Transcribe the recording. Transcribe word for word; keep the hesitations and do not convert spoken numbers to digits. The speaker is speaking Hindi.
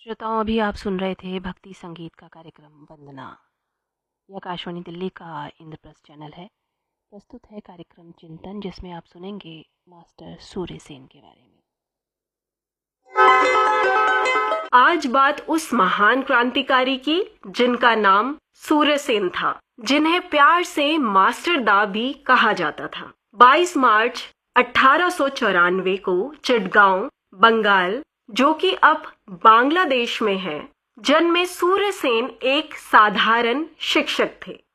श्रोताओं, अभी आप सुन रहे थे भक्ति संगीत का कार्यक्रम वंदना। यह आकाशवाणी दिल्ली का इंद्रप्रस्थ चैनल है। प्रस्तुत है कार्यक्रम चिंतन, जिसमें आप सुनेंगे मास्टर सूर्यसेन के बारे में। आज बात उस महान क्रांतिकारी की जिनका नाम सूर्यसेन था, जिन्हें प्यार से मास्टर दा भी कहा जाता था। बाईस मार्च अठारह सौ चौरानवे को चिटगांव, बंगाल, जो कि अब बांग्लादेश में है, जन्मे सूर्यसेन एक साधारण शिक्षक थे।